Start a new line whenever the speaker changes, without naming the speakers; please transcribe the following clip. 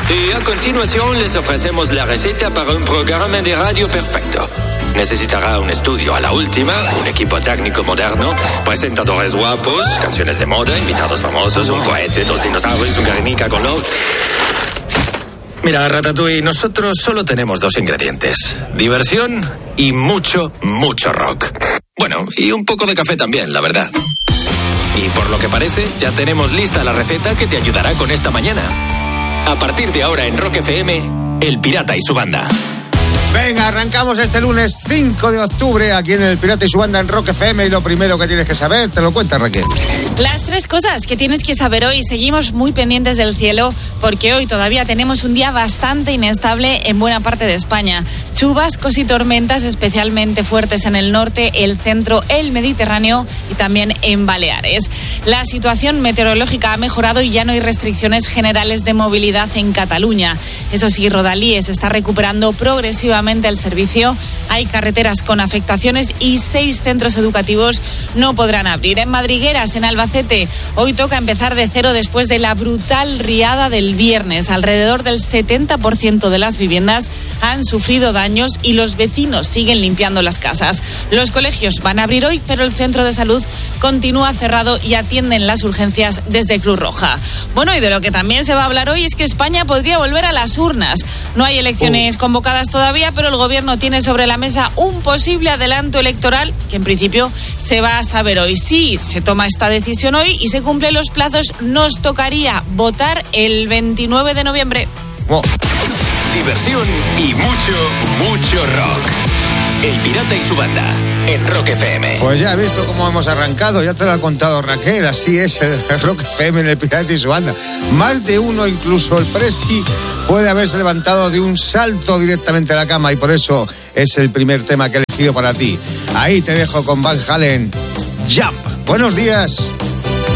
Y a continuación les ofrecemos la receta para un programa de radio perfecto. Necesitará un estudio a la última, un equipo técnico moderno, presentadores guapos, canciones de moda, invitados famosos, un cohete, 2 dinosaurios, un Guernica con love. Mira, Ratatouille, nosotros solo tenemos 2 ingredientes: diversión y mucho, mucho rock. Bueno, y un poco de café también, la verdad. Y por lo que parece, ya tenemos lista la receta que te ayudará con esta mañana. A partir de ahora en Rock FM, El Pirata y su banda.
Venga, arrancamos este lunes 5 de octubre aquí en El Pirata y su banda en Rock FM. Y lo primero que tienes que saber, te lo cuenta Raquel.
Las 3 cosas que tienes que saber hoy. Seguimos muy pendientes del cielo porque hoy todavía tenemos un día bastante inestable en buena parte de España. Chubascos y tormentas especialmente fuertes en el norte, el centro, el Mediterráneo y también en Baleares. La situación meteorológica ha mejorado y ya no hay restricciones generales de movilidad en Cataluña. Eso sí, Rodalies está recuperando progresivamente el servicio. Hay carreteras con afectaciones y 6 centros educativos no podrán abrir. En Madrigueras, en Albacete, hoy toca empezar de cero después de la brutal riada del viernes. Alrededor del 70% de las viviendas han sufrido daños y los vecinos siguen limpiando las casas. Los colegios van a abrir hoy, pero el centro de salud continúa cerrado y atienden las urgencias desde Cruz Roja. Bueno, y de lo que también se va a hablar hoy es que España podría volver a las urnas. No hay elecciones convocadas todavía, pero el gobierno tiene sobre la mesa un posible adelanto electoral que en principio se va a saber hoy. Si se toma esta decisión hoy y se cumplen los plazos, nos tocaría votar el 29 de noviembre.
Diversión y mucho rock. El Pirata y su banda en Rock FM.
Pues ya has visto cómo hemos arrancado, ya te lo ha contado Raquel, así es el Rock FM en El Pirata y su banda. Más de uno, incluso el Presi, puede haberse levantado de un salto directamente a la cama y por eso es el primer tema que he elegido para ti. Ahí te dejo con Van Halen, Jump. Buenos días.